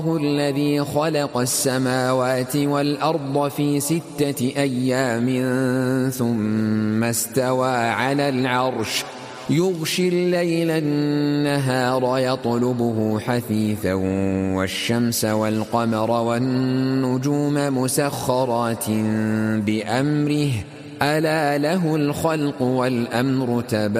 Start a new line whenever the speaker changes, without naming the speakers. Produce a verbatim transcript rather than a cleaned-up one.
الذي خلق السماوات والأرض في ستة أيام ثم استوى على العرش يغشي الليل النهار يطلبه حثيثا والشمس والقمر والنجوم مسخرات بأمره ألا له الخلق والأمر تبارك